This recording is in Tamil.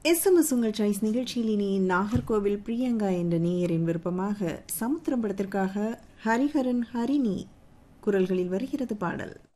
எஸ்எம்எஸ் உங்கள் சாய்ஸ் நிகழ்ச்சியில் இனி நாகர்கோவில் பிரியங்கா என்ற நேயரின் விருப்பமாக சமுத்திரம் படத்திற்காக ஹரிஹரன் ஹரிணி குரல்களில் வருகிறது பாடல்.